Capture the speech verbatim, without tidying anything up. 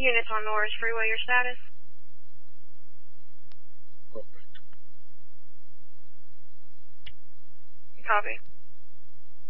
Units on Norris Freeway, your status? Perfect. Copy.